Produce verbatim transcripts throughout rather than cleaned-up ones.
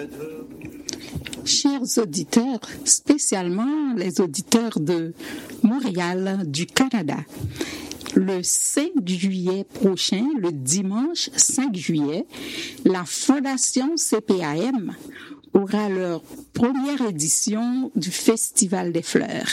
Chers auditeurs, spécialement les auditeurs de Montréal, du Canada, le cinq juillet prochain, le dimanche cinq juillet, la Fondation C P A M aura leur première édition du Festival des Fleurs.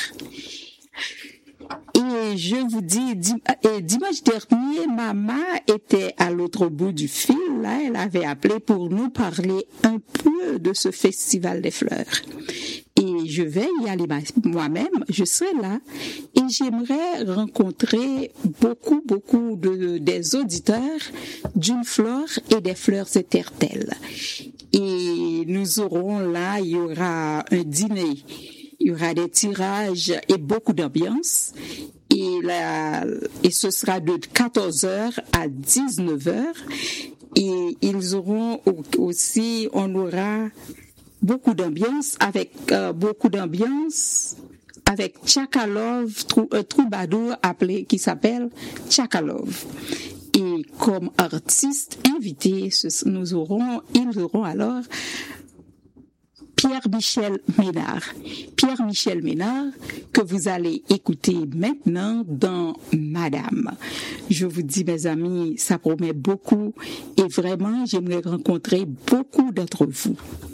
Et je vous dis, dimanche dernier, Maman était à l'autre bout du fil, là, elle avait appelé pour nous parler un peu de ce Festival des Fleurs. Et je vais y aller moi-même, je serai là, et j'aimerais rencontrer beaucoup, beaucoup de, des auditeurs d'une flore et des fleurs éternelles. Et nous aurons là, il y aura un dîner. Il y aura des tirages et beaucoup d'ambiance. Et, la, et ce sera de quatorze heures à dix-neuf heures. Et ils auront aussi, on aura beaucoup d'ambiance avec euh, beaucoup d'ambiance avec Tchakalov, trou, un troubadour appelé qui s'appelle Tchakalov. Et comme artiste invité, nous aurons, ils auront alors Pierre-Michel Ménard. Pierre-Michel Ménard, que vous allez écouter maintenant dans Madame. Je vous dis, mes amis, ça promet beaucoup et vraiment, j'aimerais rencontrer beaucoup d'entre vous.